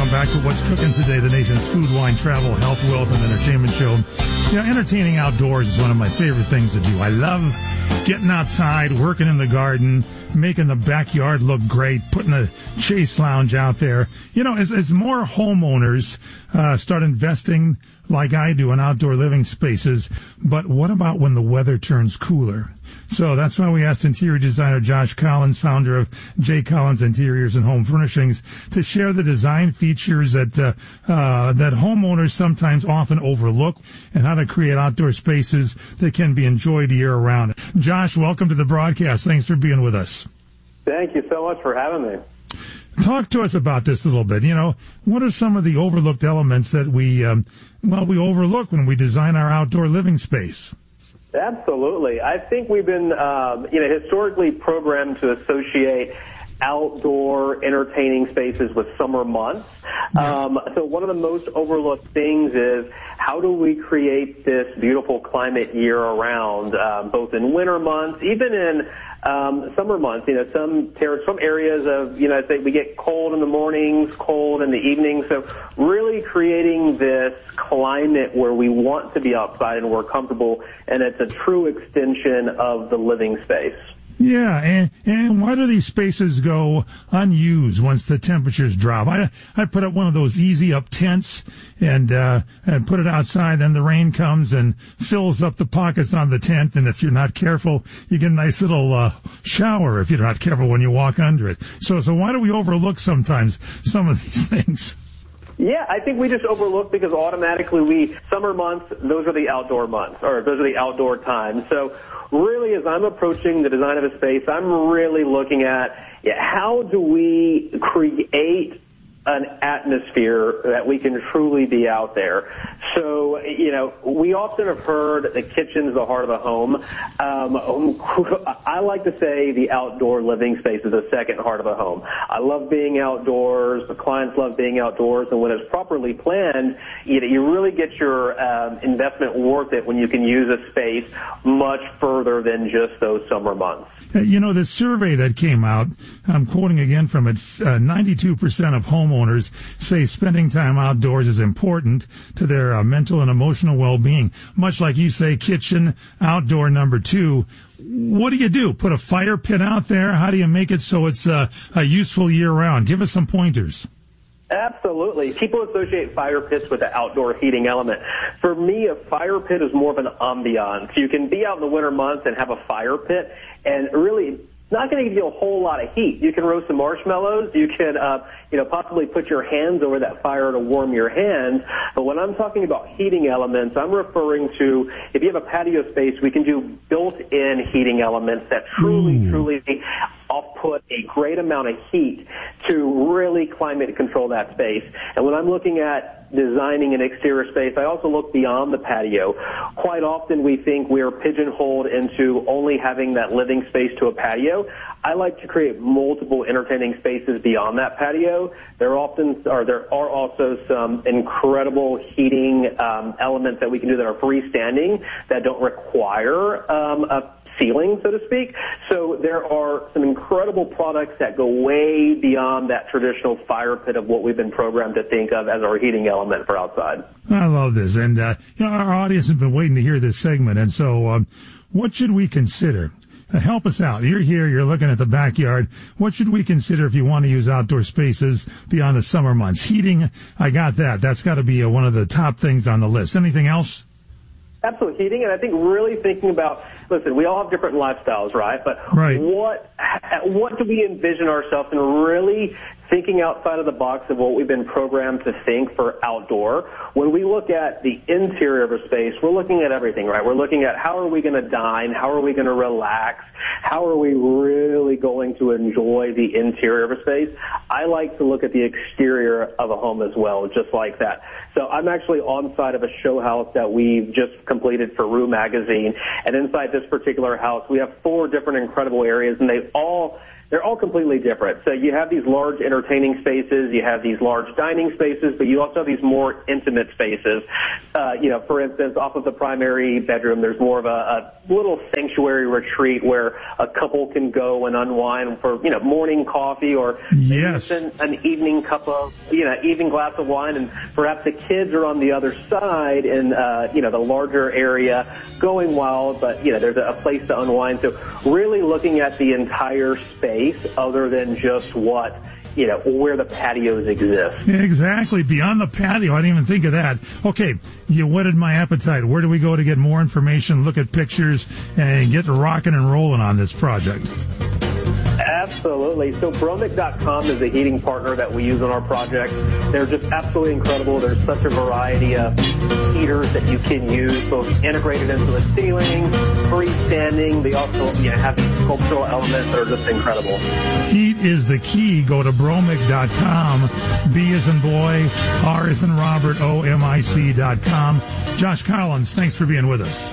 welcome back to What's Cooking Today, the nation's food, wine, travel, health, wealth, and entertainment show. You know, entertaining outdoors is one of my favorite things to do. I love getting outside, working in the garden, making the backyard look great, putting a chase lounge out there. You know, as more homeowners start investing like I do in outdoor living spaces, but what about when the weather turns cooler? So that's why we asked interior designer Josh Collins, founder of J. Collins Interiors and Home Furnishings, to share the design features that that homeowners sometimes often overlook and how to create outdoor spaces that can be enjoyed year-round. Josh, welcome to the broadcast. Thanks for being with us. Thank you so much for having me. Talk to us about this a little bit. You know, what are some of the overlooked elements that we overlook when we design our outdoor living space? Absolutely. I think we've been, historically programmed to associate outdoor entertaining spaces with summer months. So one of the most overlooked things is how do we create this beautiful climate year-round, both in winter months, even in summer months. You know, some areas of United States we get cold in the mornings, cold in the evenings. So really creating this climate where we want to be outside and we're comfortable, and it's a true extension of the living space. Yeah, and why do these spaces go unused once the temperatures drop? I put up one of those easy up tents and put it outside, then the rain comes and fills up the pockets on the tent, and if you're not careful, you get a nice little shower if you're not careful when you walk under it. So why do we overlook sometimes some of these things? Yeah, I think we just overlook because automatically summer months, those are the outdoor months, or those are the outdoor times. So really, as I'm approaching the design of a space, I'm really looking at how do we create an atmosphere that we can truly be out there. So, we often have heard the kitchen's the heart of the home. I like to say the outdoor living space is the second heart of the home. I love being outdoors. The clients love being outdoors. And when it's properly planned, you really get your investment worth it when you can use a space much further than just those summer months. The survey that came out, I'm quoting again from it, 92% of homeowners say spending time outdoors is important to their mental and emotional well-being. Much like you say, kitchen, outdoor number 2. What do you do? Put a fire pit out there? How do you make it so it's a useful year-round? Give us some pointers. Absolutely. People associate fire pits with the outdoor heating element. For me, a fire pit is more of an ambiance. You can be out in the winter months and have a fire pit, and really, it's not going to give you a whole lot of heat. You can roast some marshmallows. You can, possibly put your hands over that fire to warm your hands. But when I'm talking about heating elements, I'm referring to, if you have a patio space, we can do built-in heating elements that truly output a great amount of heat to really climate control that space. And when I'm looking at designing an exterior space, I also look beyond the patio. Quite often we think we're pigeonholed into only having that living space to a patio. I like to create multiple entertaining spaces beyond that patio. There are also some incredible heating elements that we can do that are freestanding that don't require a ceiling, so to speak. So there are some incredible products that go way beyond that traditional fire pit of what we've been programmed to think of as our heating element for outside. I love this. And, our audience has been waiting to hear this segment. And so what should we consider? Help us out. You're here. You're looking at the backyard. What should we consider if you want to use outdoor spaces beyond the summer months? Heating, I got that. That's got to be one of the top things on the list. Anything else? Absolutely, heating, and I think really thinking about, listen, we all have different lifestyles, right? But what do we envision ourselves in really thinking outside of the box of what we've been programmed to think for outdoor? When we look at the interior of a space, we're looking at everything, right? We're looking at how are we going to dine? How are we going to relax? How are we really going to enjoy the interior of a space? I like to look at the exterior of a home as well, just like that. So I'm actually on site of a show house that we've just completed for Rue Magazine. And inside this particular house, we have 4 different incredible areas, and they all they're all completely different. So you have these large entertaining spaces, you have these large dining spaces, but you also have these more intimate spaces. For instance, off of the primary bedroom, there's more of a little sanctuary retreat where a couple can go and unwind for, morning coffee or yes, an evening cup of, evening glass of wine, and perhaps the kids are on the other side in, the larger area going wild, but, there's a place to unwind. So really looking at the entire space other than just what, where the patios exist. Exactly. Beyond the patio. I didn't even think of that. Okay. You whetted my appetite. Where do we go to get more information, look at pictures, and get rocking and rolling on this project? Absolutely. So Bromic.com is the heating partner that we use on our project. They're just absolutely incredible. There's such a variety of heaters that you can use, both integrated into the ceiling, freestanding. They also have these sculptural elements that are just incredible. Heat is the key. Go to Bromic.com. B as in boy, R as in Robert, OMIC.com. Josh Collins, thanks for being with us.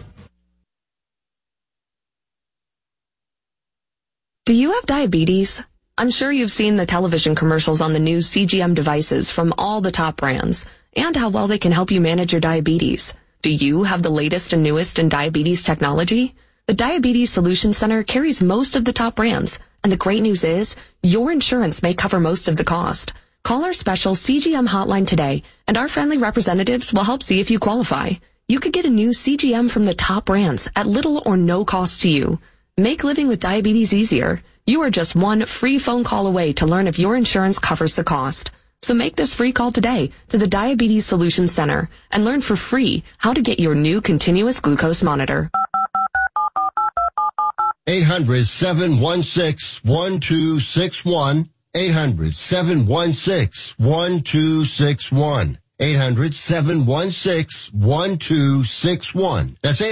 Do you have diabetes? I'm sure you've seen the television commercials on the new CGM devices from all the top brands and how well they can help you manage your diabetes. Do you have the latest and newest in diabetes technology? The Diabetes Solutions Center carries most of the top brands, and the great news is your insurance may cover most of the cost. Call our special CGM hotline today, and our friendly representatives will help see if you qualify. You could get a new CGM from the top brands at little or no cost to you. Make living with diabetes easier. You are just one free phone call away to learn if your insurance covers the cost. So make this free call today to the Diabetes Solutions Center and learn for free how to get your new continuous glucose monitor. 800-716-1261. 800-716-1261. 800-716-1261. That's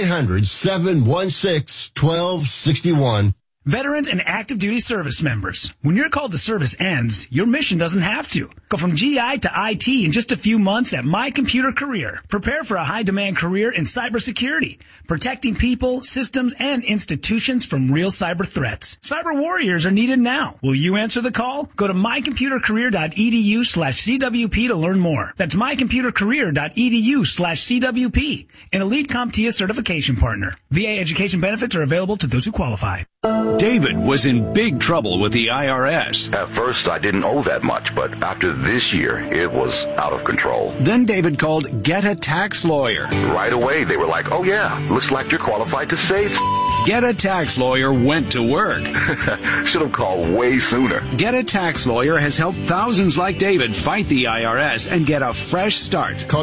800-716-1261. Veterans and active duty service members, when your call to service ends, your mission doesn't have to. Go from GI to IT in just a few months at My Computer Career. Prepare for a high-demand career in cybersecurity, protecting people, systems, and institutions from real cyber threats. Cyber warriors are needed now. Will you answer the call? Go to mycomputercareer.edu/CWP to learn more. That's mycomputercareer.edu/CWP, an elite CompTIA certification partner. VA education benefits are available to those who qualify. David was in big trouble with the IRS. At first, I didn't owe that much, but after this year, it was out of control. Then David called Get a Tax Lawyer. Right away, they were like, oh yeah, looks like you're qualified to save. Get a Tax Lawyer went to work. Should have called way sooner. Get a Tax Lawyer has helped thousands like David fight the IRS and get a fresh start. Call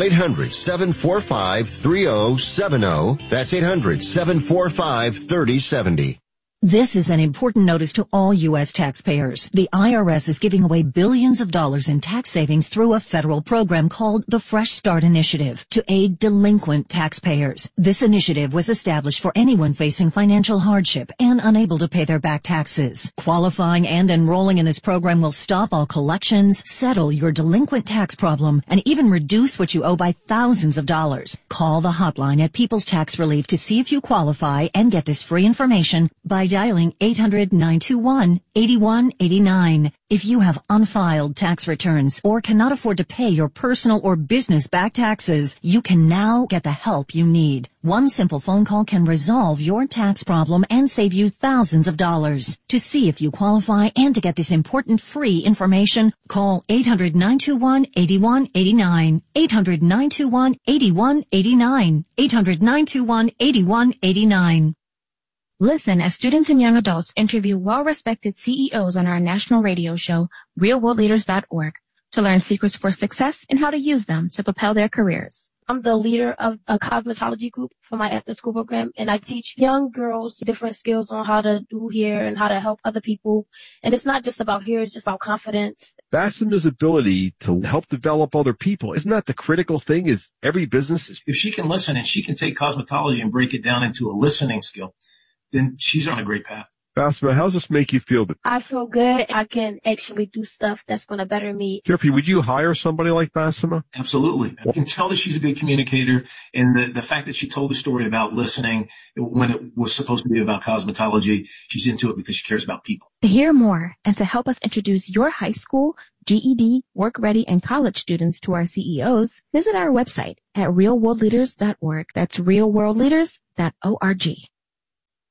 800-745-3070. That's 800-745-3070. This is an important notice to all U.S. taxpayers. The IRS is giving away billions of dollars in tax savings through a federal program called the Fresh Start Initiative to aid delinquent taxpayers. This initiative was established for anyone facing financial hardship and unable to pay their back taxes. Qualifying and enrolling in this program will stop all collections, settle your delinquent tax problem, and even reduce what you owe by thousands of dollars. Call the hotline at People's Tax Relief to see if you qualify and get this free information by dialing 800-921-8189. If you have unfiled tax returns or cannot afford to pay your personal or business back taxes, you can now get the help you need. One simple phone call can resolve your tax problem and save you thousands of dollars. To see if you qualify and to get this important free information, call 800-921-8189. 800-921-8189. 800-921-8189. Listen as students and young adults interview well-respected CEOs on our national radio show, RealWorldLeaders.org, to learn secrets for success and how to use them to propel their careers. I'm the leader of a cosmetology group for my after-school program, and I teach young girls different skills on how to do hair and how to help other people. And it's not just about hair, it's just about confidence. Bassema's ability to help develop other people, isn't that the critical thing? Is every business... If she can listen and she can take cosmetology and break it down into a listening skill, then she's on a great path. Basma, how does this make you feel? I feel good. I can actually do stuff that's going to better me. Jeffrey, would you hire somebody like Basma? Absolutely. I can tell that she's a good communicator, and the fact that she told the story about listening when it was supposed to be about cosmetology, she's into it because she cares about people. To hear more and to help us introduce your high school, GED, work ready, and college students to our CEOs, visit our website at realworldleaders.org. That's realworldleaders.org.